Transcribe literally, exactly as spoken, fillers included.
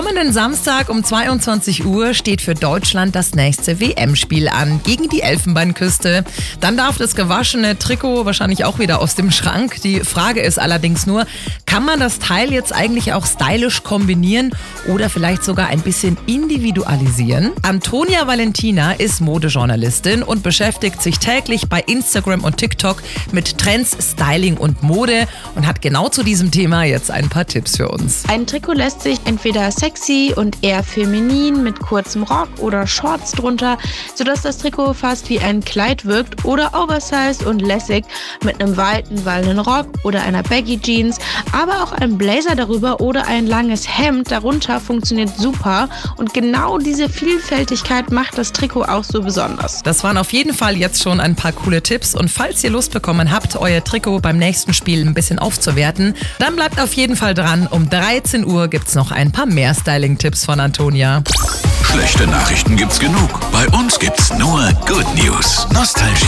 Kommenden Samstag um zweiundzwanzig Uhr steht für Deutschland das nächste W M-Spiel an, gegen die Elfenbeinküste. Dann darf das gewaschene Trikot wahrscheinlich auch wieder aus dem Schrank. Die Frage ist allerdings nur, kann man das Teil jetzt eigentlich auch stylisch kombinieren oder vielleicht sogar ein bisschen individualisieren? Antonia Valentina ist Modejournalistin und beschäftigt sich täglich bei Instagram und TikTok mit Trends, Styling und Mode und hat genau zu diesem Thema jetzt ein paar Tipps für uns. Ein Trikot lässt sich entweder sexy und eher feminin mit kurzem Rock oder Shorts drunter, sodass das Trikot fast wie ein Kleid wirkt, oder oversized und lässig mit einem weiten, wallenden Rock oder einer Baggy Jeans, aber auch ein Blazer darüber oder ein langes Hemd darunter funktioniert super, und genau diese Vielfältigkeit macht das Trikot auch so besonders. Das waren auf jeden Fall jetzt schon ein paar coole Tipps, und falls ihr Lust bekommen habt, euer Trikot beim nächsten Spiel ein bisschen aufzuwerten, dann bleibt auf jeden Fall dran. Um dreizehn Uhr gibt's noch ein paar mehr Styling-Tipps von Antonia. Schlechte Nachrichten gibt's genug. Bei uns gibt's nur Good News. Nostalgie.